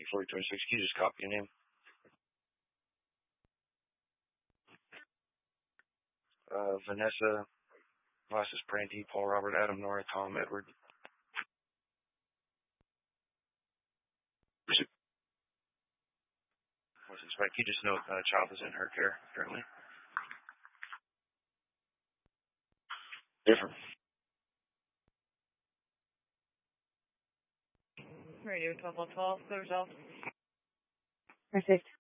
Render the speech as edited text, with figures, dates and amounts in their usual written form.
4026. Can you just copy your name? Vanessa, Vastus, Brandy, Paul, Robert, Adam, Nora, Tom, Edward. What's expect? You just know the child is in her care currently. Different. Radio 1212, clear results. Perfect.